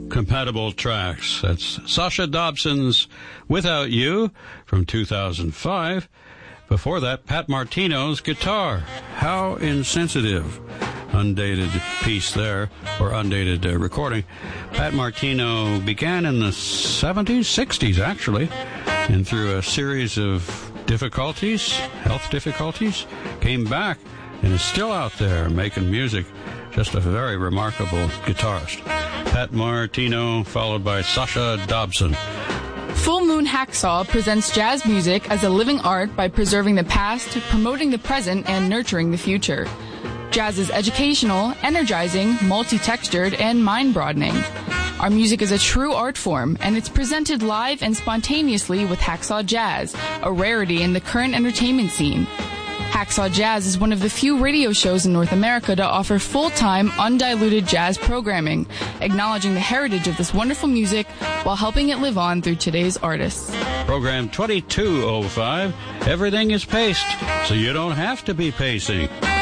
compatible tracks. That's Sasha Dobson's Without You from 2005. Before that, Pat Martino's Guitar, How Insensitive. Undated piece there, or undated recording. Pat Martino began in the 70s, 60s actually, and through a series of difficulties, health difficulties, came back and is still out there making music. Just a very remarkable guitarist. Pat Martino, followed by Sasha Dobson. Full Moon Hacksaw presents jazz music as a living art by preserving the past, promoting the present, and nurturing the future. Jazz is educational, energizing, multi-textured, and mind-broadening. Our music is a true art form, and it's presented live and spontaneously with Hacksaw Jazz, a rarity in the current entertainment scene. Hacksaw Jazz is one of the few radio shows in North America to offer full-time, undiluted jazz programming, acknowledging the heritage of this wonderful music while helping it live on through today's artists. Program 2205, everything is paced, so you don't have to be pacing.